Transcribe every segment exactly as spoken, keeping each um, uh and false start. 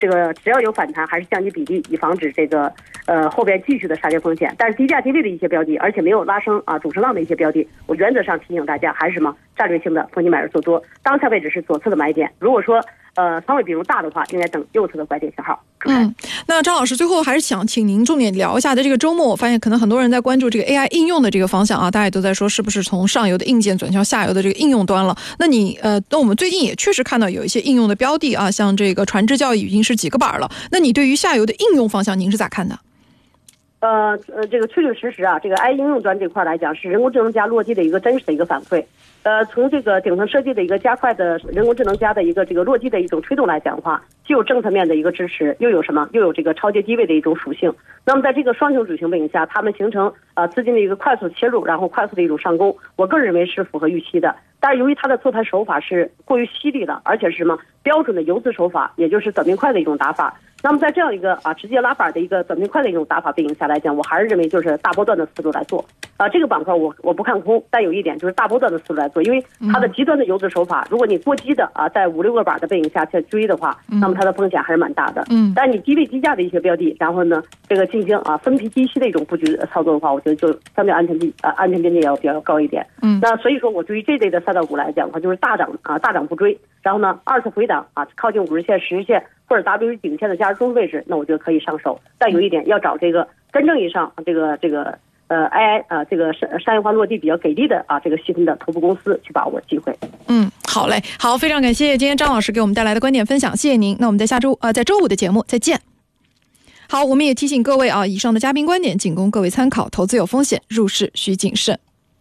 这个只要有反弹，还是降低比例，以防止这个呃后边继续的杀跌风险。但是低价低位的一些标的，而且没有拉升啊主升浪的一些标的，我原则上提醒大家还是什么战略性的逢低买入做多，当下位置是左侧的买点。如果说呃仓位比重大的话，应该等右侧的拐点信号。 嗯，那张老师最后还是想请您重点聊一下，在这个周末我发现可能很多人在关注这个 A I 应用的这个方向啊，大家也都在说是不是从上游的硬件转向下游的这个应用端了。那你呃，那我们最近也确实看到有一些应用的标的啊，像这个传智教育已经是几个板了。那你对于下游的应用方向您是咋看的？ 呃呃，这个确确实实啊，这个 A I 应用端这块来讲，是人工智能加落地的一个真实的一个反馈。呃，从这个顶层设计的一个加快的人工智能加的一个这个落地的一种推动来讲的话，既有政策面的一个支持，又有什么？又有这个超阶低位的一种属性。那么在这个双重属性背景下，它们形成呃资金的一个快速切入，然后快速的一种上攻，我个人认为是符合预期的。但是由于它的做盘手法是过于犀利了，而且是什么标准的游资手法，也就是短平快的一种打法。那么在这样一个啊直接拉板的一个短平快的一种打法背景下来讲，我还是认为就是大波段的思路来做啊。这个板块我我不看空，但有一点就是大波段的思路来做，因为它的极端的游资手法，如果你过激的啊在五六个板的背景下去追的话，那么它的风险还是蛮大的。嗯，但是你低位低价的一些标的，然后呢这个进行啊分批低吸的一种布局操作的话，我觉得就相对安全比啊安全边界要比较高一点。嗯，那所以说我对于这类的赛道股来讲的话，就是大涨啊大涨不追，然后呢二次回档啊靠近五十线、十日线或者 W 颈线的价值中位置，那我觉得可以上手。但有一点要找这个真正意义上这个这个呃 A I 啊这个商商业化落地比较给力的啊这个细分的头部公司去把握机会。 嗯，好嘞，好，非常感谢今天张老师给我们带来的观点分享，谢谢您。那我们在下周呃在周五的节目再见。好，我们也提醒各位啊，以上的嘉宾观点仅供各位参考，投资有风险，入市需谨慎。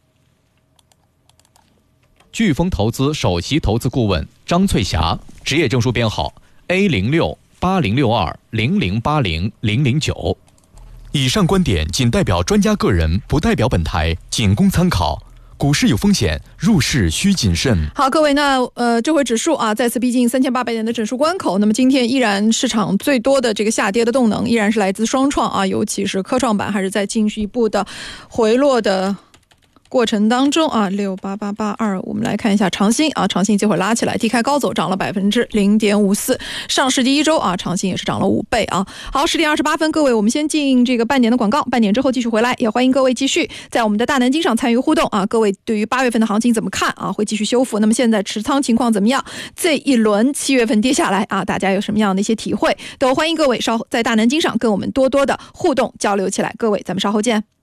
飓风投资首席投资顾问张翠霞，职业证书编号 A 零六八零六二零零八零零零九。以上观点仅代表专家个人，不代表本台，仅供参考。股市有风险，入市需谨慎。 好，各位，那呃，这回指数啊再次逼近三千八百点的整数关口。那么今天依然市场最多的这个下跌的动能，依然是来自双创啊，尤其是科创板还是在进一步的回落的过程当中啊，六八八八二，我们来看一下长兴啊，长兴这会拉起来，低开高走，涨了百分之零点五四。上市第一周啊，长兴也是涨了五倍啊。好，十点二十八分，各位，我们先进这个半点的广告，半点之后继续回来，也欢迎各位继续在我们的大南京上参与互动啊。各位对于八月份的行情怎么看啊？会继续修复？那么现在持仓情况怎么样？这一轮七月份跌下来啊，大家有什么样的一些体会？都欢迎各位稍后在大南京上跟我们多多的互动交流起来。各位，咱们稍后见。